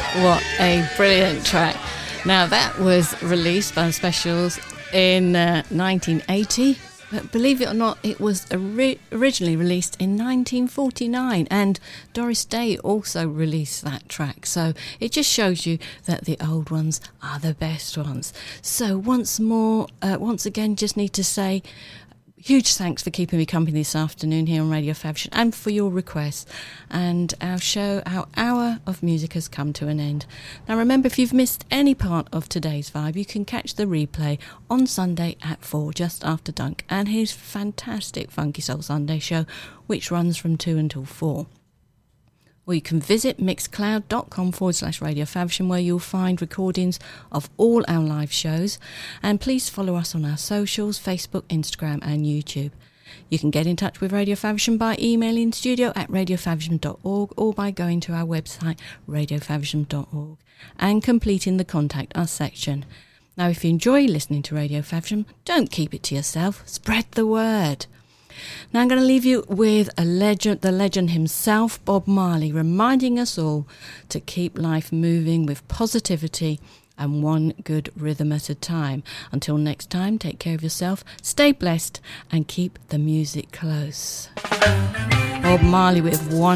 What a brilliant track. Now, that was released by the Specials in 1980, but believe it or not, it was originally released in 1949, and Doris Day also released that track. So it just shows you that the old ones are the best ones. So once again, just need to say huge thanks for keeping me company this afternoon here on Radio Faversham and for your requests. And our hour of music has come to an end. Now remember, if you've missed any part of today's vibe, you can catch the replay on Sunday at 4, just after Dunk, and his fantastic Funky Soul Sunday show, which runs from 2 until 4. Or you can visit mixcloud.com/Radio Faversham, where you'll find recordings of all our live shows. And please follow us on our socials, Facebook, Instagram and YouTube. You can get in touch with Radio Faversham by emailing studio@radiofaversham.org or by going to our website, radiofaversham.org, and completing the Contact Us section. Now, if you enjoy listening to Radio Faversham, don't keep it to yourself. Spread the word. Now I'm going to leave you with the legend himself, Bob Marley, reminding us all to keep life moving with positivity and one good rhythm at a time. Until next time, take care of yourself, stay blessed, and keep the music close. Bob Marley with one